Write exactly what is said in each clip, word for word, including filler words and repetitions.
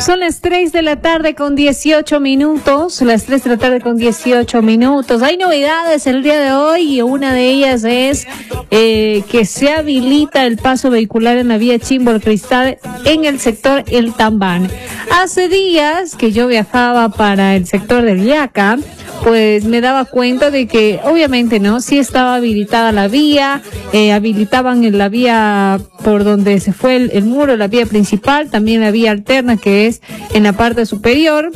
Son las tres de la tarde con dieciocho minutos, las tres de la tarde con dieciocho minutos. Hay novedades el día de hoy y una de ellas es eh, que se habilita el paso vehicular en la vía Chimbo El Cristal en el sector El Tambán. Hace días que yo viajaba para el sector del Yaca, pues me daba cuenta de que obviamente no, sí estaba habilitada la vía, eh, habilitaban en la vía por donde se fue el, el muro, la vía principal, también la vía alterna que es en la parte superior,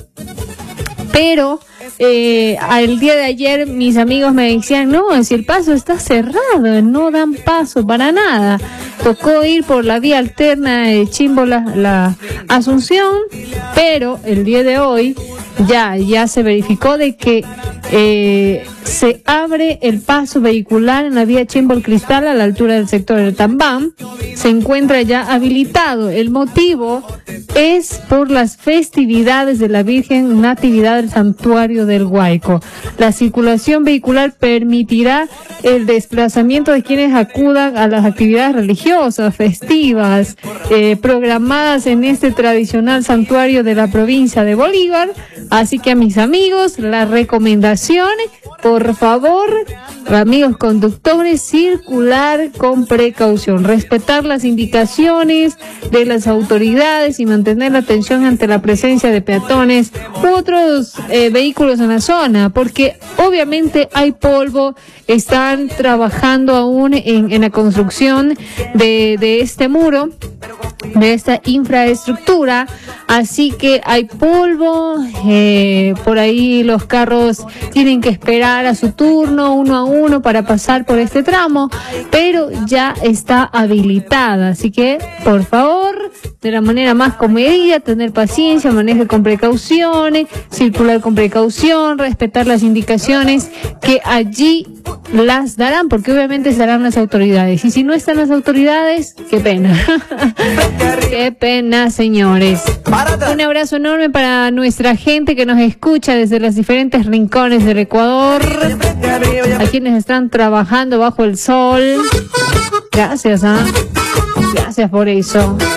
pero eh, el día de ayer mis amigos me decían, no, si el paso está cerrado, no dan paso para nada. Tocó ir por la vía alterna de Chimbo la, la Asunción, pero el día de hoy ya, ya se verificó de que eh, se abre el paso vehicular en la vía Chimbo El Cristal a la altura del sector del Tambán. Se encuentra ya habilitado. El motivo es por las festividades de la Virgen Natividad del Santuario del Guayco. La circulación vehicular permitirá el desplazamiento de quienes acudan a las actividades religiosas, festivas, eh, programadas en este tradicional santuario de la provincia de Bolívar. Así que a mis amigos, la recomendación, por favor, amigos conductores, circular con precaución, respetar las indicaciones de las autoridades y mantener la atención ante la presencia de peatones u otros eh, vehículos en la zona, porque obviamente hay polvo, están trabajando aún en, en la construcción de, de este muro, de esta infraestructura, así que hay polvo, eh, por ahí los carros tienen que esperar a su turno uno a uno para pasar por este tramo, pero ya está habilitada, así que por favor, de la manera más comedida, tener paciencia, maneje con precauciones, circular con precaución, respetar las indicaciones que allí las darán, porque obviamente estarán las autoridades, y si no están las autoridades, qué pena. Qué pena, señores. Un abrazo enorme para nuestra gente que nos escucha desde los diferentes rincones del Ecuador, a quienes están trabajando bajo el sol. Gracias, ¿ah? ¿eh? Gracias por eso.